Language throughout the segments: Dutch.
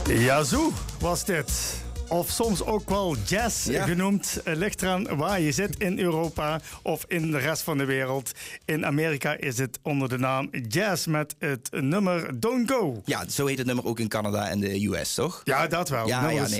Yazoo was dit. Of soms ook wel jazz genoemd. Ligt eraan waar je zit in Europa of in de rest van de wereld. In Amerika is het onder de naam jazz met het nummer Don't Go. Ja, zo heet het nummer ook in Canada en de US, toch? Ja, dat wel. Precies.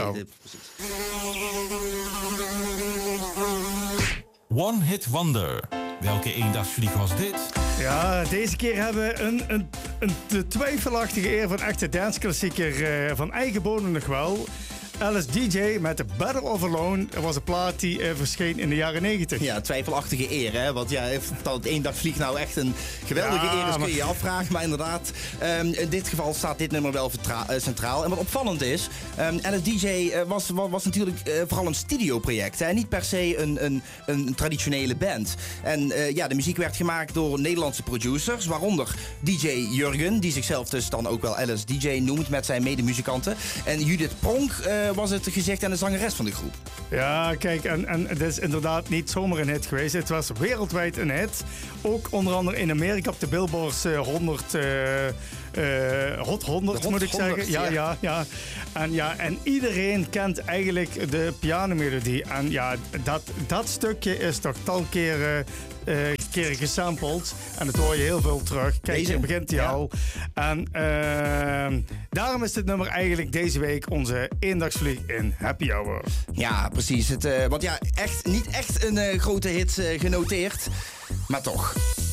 One Hit Wonder. Welke eendagsvlieg was dit? Ja, deze keer hebben we een twijfelachtige eer van echte danceklassieker van eigen bodem nog wel. Alice DJ met The Battle of Alone. Dat was een plaat die verscheen in de jaren 90. Ja, twijfelachtige eer, hè? Want ja, dat het eendagsvlieg nou echt een geweldige eer is, kun je je afvragen. Maar inderdaad, in dit geval staat dit nummer wel centraal. En wat opvallend is, Alice DJ was natuurlijk vooral een studioproject. Hè? Niet per se een traditionele band. En de muziek werd gemaakt door Nederlandse producers, waaronder DJ Jurgen, die zichzelf dus dan ook wel Alice DJ noemt met zijn medemuzikanten. En Judith Pronk was het gezicht en de zangeres van de groep. Ja, kijk, en het is inderdaad niet zomaar een hit geweest. Het was wereldwijd een hit. Ook onder andere in Amerika op de Billboard's 100... Hot 100 moet ik zeggen. Ja. En iedereen kent eigenlijk de pianomelodie. En ja, dat stukje is toch tal keren gesampled. En dat hoor je heel veel terug. Kijk, hier begint hij al. En daarom is dit nummer eigenlijk deze week onze eendagsvlieg in Happy Hour. Ja, precies. Want ja, niet echt een grote hit genoteerd. Maar toch.